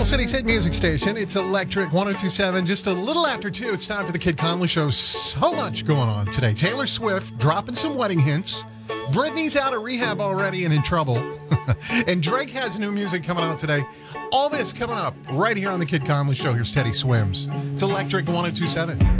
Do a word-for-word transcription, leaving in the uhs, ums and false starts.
Capital City's hit music station. It's Electric one oh two point seven. Just a little after two, it's time for the Kid Conley Show. So much going on today. Taylor Swift dropping some wedding hints. Britney's out of rehab already and in trouble. And Drake has new music coming out today. All this coming up right here on the Kid Conley Show. Here's Teddy Swims. It's Electric one oh two point seven.